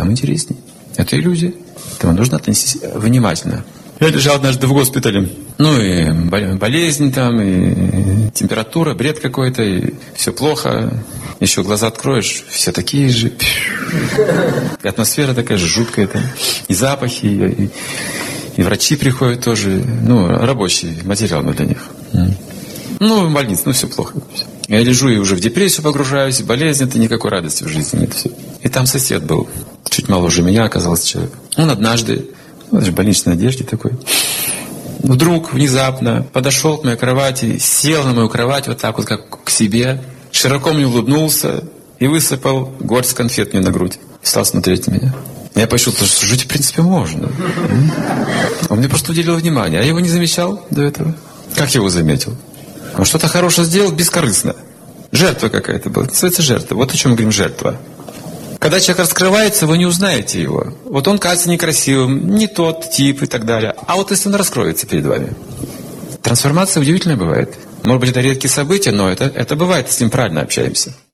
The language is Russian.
там интереснее. Это иллюзия. Поэтому нужно относиться внимательно. Я лежал однажды в госпитале. Ну и болезнь там, и температура, бред какой-то, и все плохо. Еще глаза откроешь, все такие же. И атмосфера такая же жуткая там. И запахи, и врачи приходят тоже. Ну, рабочий материал для них. Ну, в больнице, ну все плохо. Я лежу и уже в депрессию погружаюсь, болезнь, это никакой радости в жизни нет. Все. И там сосед был, чуть моложе меня оказался человек. Он однажды, в больничной одежде такой, вдруг внезапно подошел к моей кровати, сел на мою кровать вот так вот, как к себе, широко мне улыбнулся и высыпал горсть конфет мне на грудь. И стал смотреть на меня. Я почувствовал, что жить в принципе можно. Он мне просто уделил внимание, а я его не замечал до этого. Как я его заметил? Он что-то хорошее сделал бескорыстно. Жертва какая-то была. Это называется жертва. Вот о чем мы говорим, жертва. Когда человек раскрывается, вы не узнаете его. Вот он кажется некрасивым, не тот тип и так далее. А вот если он раскроется перед вами. Трансформация удивительная бывает. Может быть, это редкие события, но это бывает, с ним правильно общаемся.